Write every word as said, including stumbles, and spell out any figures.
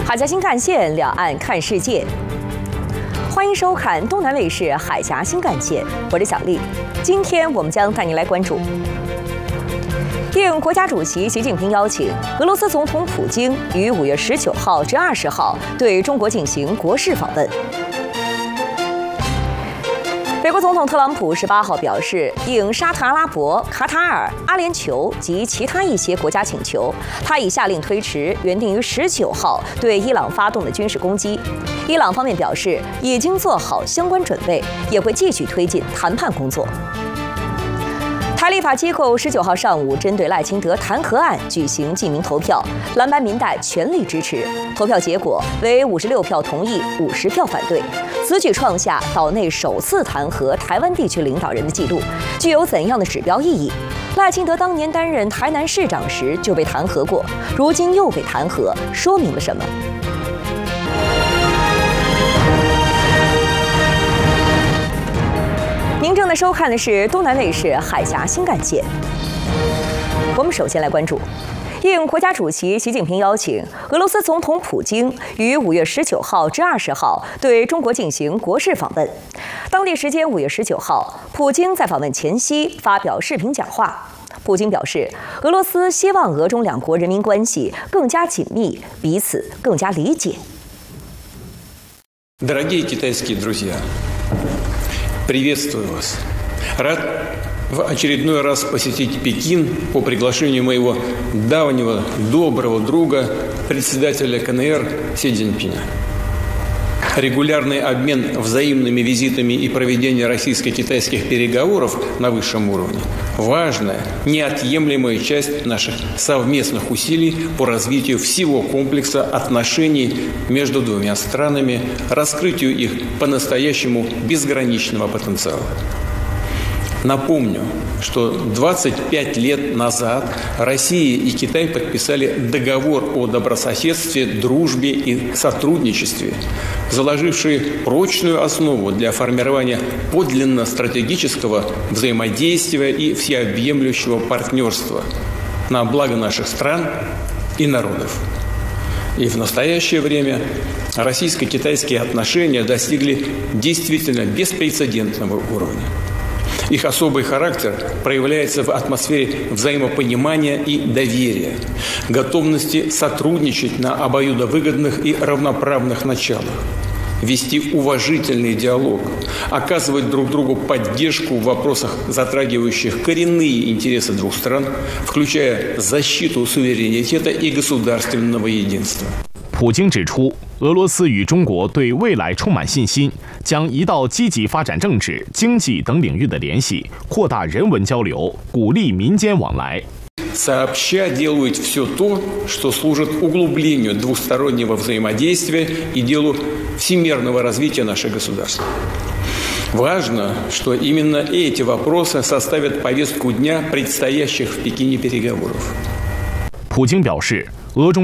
海峡新干线，两岸看世界。欢迎收看东南卫视海峡新干线，我是小丽。今天我们将带您来关注。应国家主席习近平邀请，俄罗斯总统普京于五月十九号至二十号对中国进行国事访问。美国总统特朗普十八号表示，应沙特阿拉伯、卡塔尔、阿联酋及其他一些国家请求，他已下令推迟原定于十九号对伊朗发动的军事攻击。伊朗方面表示，已经做好相关准备，也会继续推进谈判工作。台立法机构十九号上午针对赖清德弹劾案举行记名投票，蓝白民代全力支持。投票结果为五十六票同意，五十票反对。此举创下岛内首次弹劾台湾地区领导人的记录，具有怎样的指标意义？赖清德当年担任台南市长时就被弹劾过，如今又被弹劾，说明了什么？您正在收看的是东南卫视海峡新干线。我们首先来关注，应国家主席习近平邀请，俄罗斯总统普京于五月十九号至二十号对中国进行国事访问。当地时间五月十九号，普京在访问前夕发表视频讲话。普京表示，俄罗斯希望俄中两国人民关系更加紧密，彼此更加理解。 Дорогие китайские друзья, приветствую вас. Рад в очередной раз посетить Пекин по приглашению моего давнего доброго друга, председателя ка эн эр Си Цзиньпиня. Регулярный обмен взаимными визитами и проведение российско-китайских переговоров на высшем уровне – важная, неотъемлемая часть наших совместных усилий по развитию всего комплекса отношений между двумя странами, раскрытию их по-настоящему безграничного потенциала. Напомню, что двадцать пять лет назад Россия и Китай подписали договор о добрососедстве, дружбе и сотрудничестве, заложивший прочную основу для формирования подлинно стратегического взаимодействия и всеобъемлющего партнерства на благо наших стран и народов. И в настоящее время российско-китайские отношения достигли действительно беспрецедентного уровня. Их особый характер проявляется в атмосфере взаимопонимания и доверия, готовности сотрудничать на обоюдовыгодных и равноправных началах, вести уважительный диалог, оказывать друг другу поддержку в вопросах, затрагивающих коренные интересы двух стран, включая защиту суверенитета и государственного единства. 普京指出，俄罗斯与中国对未来充满信心，将一道积极发展政治、经济等领域的联系，扩大人文交流，鼓励民间往来。 Сообща делают все то, что служит углублению двустороннего взаимодействия и делу всемирного развития наших государств. Важно, что именно эти вопросы составят повестку дня предстоящих в Пекине переговоров. 普京表示，俄中